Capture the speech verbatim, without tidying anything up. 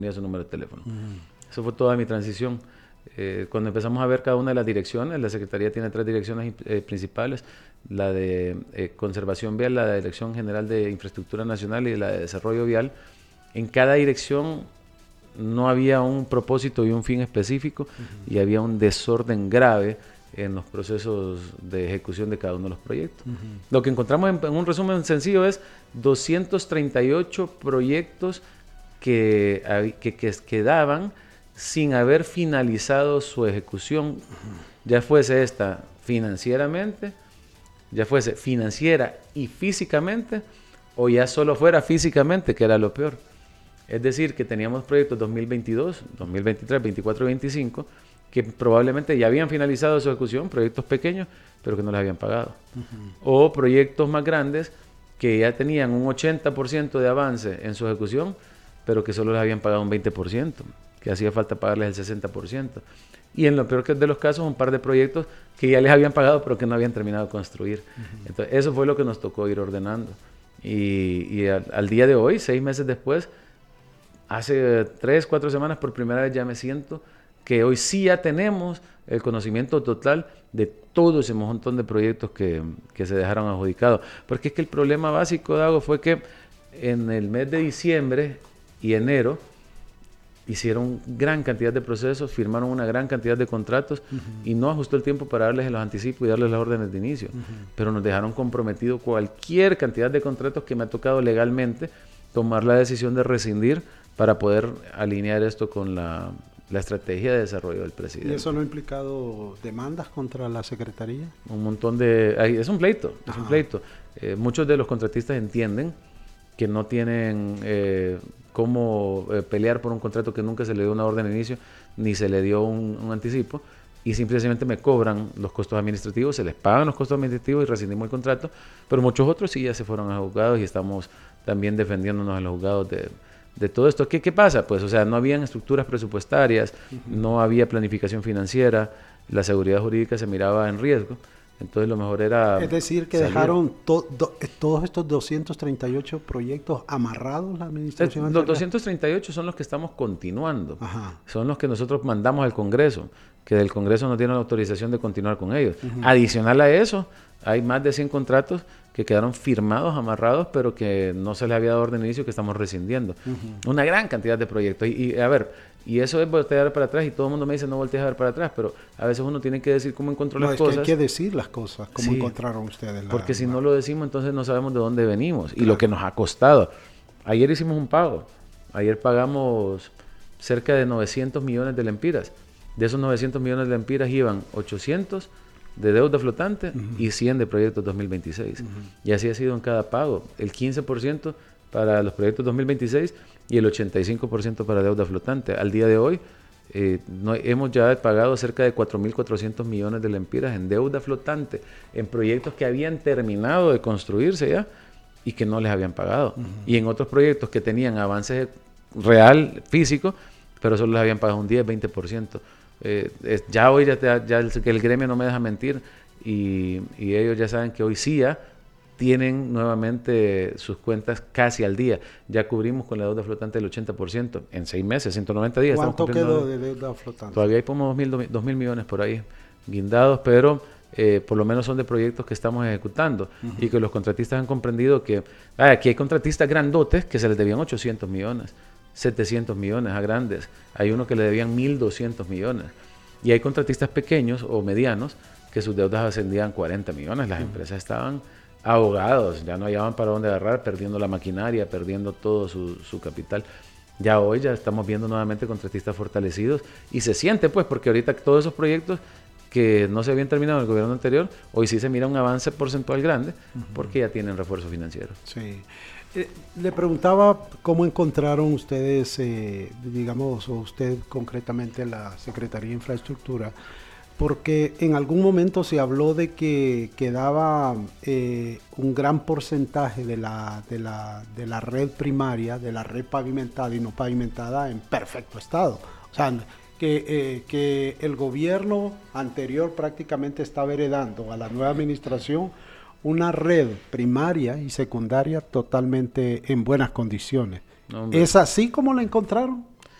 tenía su número de teléfono. Uh-huh. Eso fue toda mi transición. Eh, cuando empezamos a ver cada una de las direcciones, la Secretaría tiene tres direcciones eh, principales, la de eh, Conservación Vial, la de Dirección General de Infraestructura Nacional y la de Desarrollo Vial. En cada dirección no había un propósito y un fin específico, uh-huh. y había un desorden grave en los procesos de ejecución de cada uno de los proyectos. Uh-huh. Lo que encontramos en, en un resumen sencillo es doscientos treinta y ocho proyectos que, que, que quedaban sin haber finalizado su ejecución, uh-huh. ya fuese esta financieramente, ya fuese financiera y físicamente, o ya solo fuera físicamente, que era lo peor. Es decir, que teníamos proyectos dos mil veintidós, dos mil veintitrés, veinticuatro y veinticinco, que probablemente ya habían finalizado su ejecución, proyectos pequeños, pero que no les habían pagado. Uh-huh. O proyectos más grandes que ya tenían un ochenta por ciento de avance en su ejecución, pero que solo les habían pagado un veinte por ciento, que hacía falta pagarles el sesenta por ciento. Y en lo peor de los casos, un par de proyectos que ya les habían pagado, pero que no habían terminado de construir. Uh-huh. Entonces, eso fue lo que nos tocó ir ordenando. Y, y al, al día de hoy, seis meses después, hace tres, cuatro semanas, por primera vez ya me siento que hoy sí ya tenemos el conocimiento total de todo ese montón de proyectos que, que se dejaron adjudicados. Porque es que el problema básico, Dago, fue que en el mes de diciembre y enero hicieron gran cantidad de procesos, firmaron una gran cantidad de contratos, uh-huh. y no ajustó el tiempo para darles los anticipos y darles las órdenes de inicio. Uh-huh. Pero nos dejaron comprometido cualquier cantidad de contratos que me ha tocado legalmente tomar la decisión de rescindir para poder alinear esto con la, la estrategia de desarrollo del presidente. ¿Y eso no ha implicado demandas contra la Secretaría? Un montón de... Es un pleito, es un pleito. Eh, muchos de los contratistas entienden que no tienen eh, cómo eh, pelear por un contrato que nunca se le dio una orden de inicio, ni se le dio un, un anticipo, y simplemente me cobran los costos administrativos, se les pagan los costos administrativos y rescindimos el contrato, pero muchos otros sí ya se fueron a juzgados y estamos también defendiéndonos en los juzgados de... de todo esto. ¿Qué, ¿Qué pasa? Pues, o sea, no habían estructuras presupuestarias, uh-huh. no había planificación financiera, la seguridad jurídica se miraba en riesgo, entonces lo mejor era... Es decir, que salir. Dejaron to, do, todos estos doscientos treinta y ocho proyectos amarrados la administración. Es, los doscientos treinta y ocho son los que estamos continuando, Ajá. son los que nosotros mandamos al Congreso, que del Congreso no tiene la autorización de continuar con ellos. Uh-huh. Adicional a eso, hay más de cien contratos que quedaron firmados, amarrados, pero que no se les había dado orden de inicio, que estamos rescindiendo. Uh-huh. Una gran cantidad de proyectos. Y, y a ver, y eso es voltear para atrás, y todo el mundo me dice no voltees a ver para atrás, pero a veces uno tiene que decir cómo encontró no, las es cosas. Que hay que decir las cosas, cómo sí, encontraron ustedes. La, porque si la... no lo decimos, entonces no sabemos de dónde venimos, claro. Y lo que nos ha costado. Ayer hicimos un pago. Ayer pagamos cerca de novecientos millones de lempiras. De esos novecientos millones de lempiras iban ochocientos de deuda flotante, uh-huh. y cien de proyectos dos mil veintiséis. Uh-huh. Y así ha sido en cada pago. El quince por ciento para los proyectos dos mil veintiséis y el ochenta y cinco por ciento para deuda flotante. Al día de hoy, eh, no, hemos ya pagado cerca de cuatro mil cuatrocientos millones de lempiras en deuda flotante, en proyectos que habían terminado de construirse ya y que no les habían pagado. Uh-huh. Y en otros proyectos que tenían avance real, físico, pero solo les habían pagado un diez, veinte por ciento. Eh, es, ya hoy ya, te, ya el, el gremio no me deja mentir, y, y ellos ya saben que hoy sí ya tienen nuevamente sus cuentas casi al día. Ya cubrimos con la deuda flotante el ochenta por ciento en seis meses, ciento noventa días. ¿Cuánto quedó de deuda flotante? Todavía hay como dos mil millones por ahí guindados, pero eh, por lo menos son de proyectos que estamos ejecutando, uh-huh. y que los contratistas han comprendido que ah, aquí hay contratistas grandotes que se les debían ochocientos millones, setecientos millones a grandes, hay uno que le debían mil doscientos millones, y hay contratistas pequeños o medianos que sus deudas ascendían a cuarenta millones, las uh-huh. empresas estaban ahogados, ya no hallaban para dónde agarrar, perdiendo la maquinaria, perdiendo todo su, su capital. Ya hoy ya estamos viendo nuevamente contratistas fortalecidos, y se siente pues, porque ahorita todos esos proyectos que no se habían terminado en el gobierno anterior, hoy sí se mira un avance porcentual grande, uh-huh. porque ya tienen refuerzo financiero. Sí. Eh, le preguntaba cómo encontraron ustedes, eh, digamos, o usted concretamente, la Secretaría de Infraestructura, porque en algún momento se habló de que quedaba eh, un gran porcentaje de la, de, la, de la red primaria, de la red pavimentada y no pavimentada, en perfecto estado. O sea, que, eh, que el gobierno anterior prácticamente estaba heredando a la nueva administración una red primaria y secundaria totalmente en buenas condiciones. Hombre. ¿Es así como la encontraron?